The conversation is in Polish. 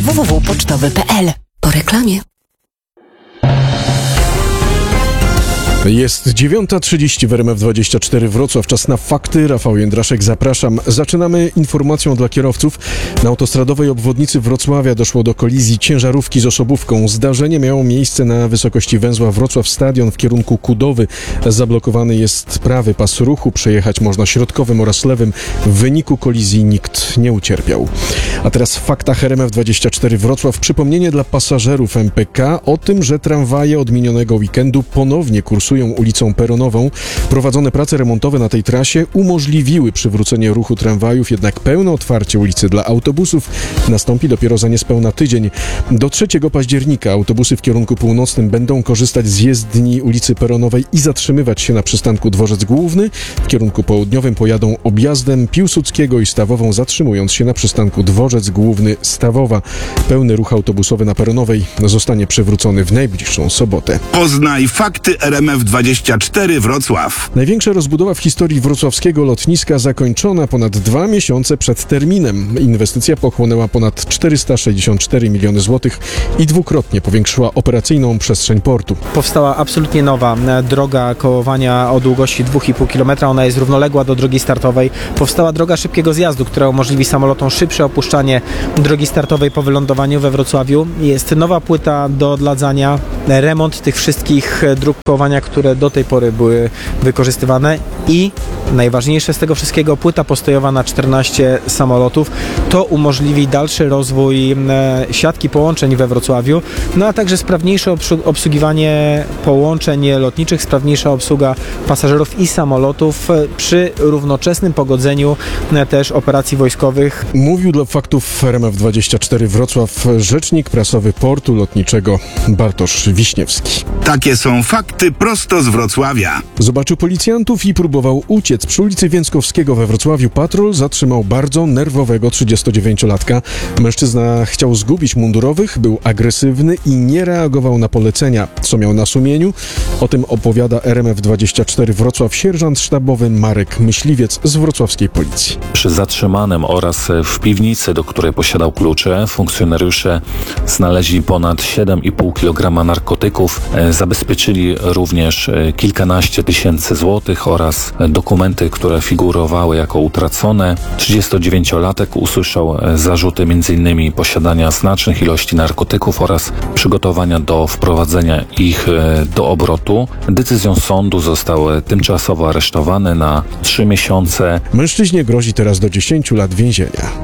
www.pocztowy.pl. Po reklamie. Jest 9:30 w RMF24 Wrocław. Czas na fakty. Rafał Jędraszek, zapraszam. Zaczynamy informacją dla kierowców. Na autostradowej obwodnicy Wrocławia doszło do kolizji ciężarówki z osobówką. Zdarzenie miało miejsce na wysokości węzła Wrocław Stadion w kierunku Kudowy. Zablokowany jest prawy pas ruchu. Przejechać można środkowym oraz lewym. W wyniku kolizji nikt nie ucierpiał. A teraz w faktach RMF24 Wrocław. Przypomnienie dla pasażerów MPK o tym, że tramwaje od minionego weekendu ponownie kursują ulicą Peronową. Prowadzone prace remontowe na tej trasie umożliwiły przywrócenie ruchu tramwajów, jednak pełne otwarcie ulicy dla autobusów nastąpi dopiero za niespełna tydzień. Do 3 października autobusy w kierunku północnym będą korzystać z jezdni ulicy Peronowej i zatrzymywać się na przystanku Dworzec Główny. W kierunku południowym pojadą objazdem Piłsudskiego i Stawową, zatrzymując się na przystanku Dworzec Główny Stawowa. Pełny ruch autobusowy na Peronowej zostanie przywrócony w najbliższą sobotę. Poznaj fakty RMF24 Wrocław. Największa rozbudowa w historii wrocławskiego lotniska zakończona ponad 2 miesiące przed terminem. Inwestycja pochłonęła ponad 464 miliony złotych i dwukrotnie powiększyła operacyjną przestrzeń portu. Powstała absolutnie nowa droga kołowania o długości 2,5 km. Ona jest równoległa do drogi startowej. Powstała droga szybkiego zjazdu, która umożliwi samolotom szybsze opuszczanie drogi startowej po wylądowaniu we Wrocławiu. Jest nowa płyta do odladzania, remont tych wszystkich dróg kołowania, które do tej pory były wykorzystywane i najważniejsze z tego wszystkiego, płyta postojowa na 14 samolotów. To umożliwi dalszy rozwój siatki połączeń we Wrocławiu, no a także sprawniejsze obsługiwanie połączeń lotniczych, sprawniejsza obsługa pasażerów i samolotów przy równoczesnym pogodzeniu też operacji wojskowych. Mówił dla faktów RMF24 Wrocław rzecznik prasowy portu lotniczego Bartosz Wiśniewski. Takie są fakty prosto z Wrocławia. Zobaczył policjantów i próbował uciec. Przy ulicy Więckowskiego we Wrocławiu patrol zatrzymał bardzo nerwowego 39-latka. Mężczyzna chciał zgubić mundurowych, był agresywny i nie reagował na polecenia. Co miał na sumieniu? O tym opowiada RMF24 Wrocław sierżant sztabowy Marek Myśliwiec z wrocławskiej policji. Przy zatrzymanym oraz w piwnicy, do której posiadał klucze, funkcjonariusze znaleźli ponad 7,5 kg narkotyków. Zabezpieczyli również kilkanaście tysięcy złotych oraz dokumenty, które figurowały jako utracone. 39-latek usłyszał zarzuty m.in. posiadania znacznych ilości narkotyków oraz przygotowania do wprowadzenia ich do obrotu. Decyzją sądu został tymczasowo aresztowany na 3 miesiące. Mężczyźnie grozi teraz do 10 lat więzienia.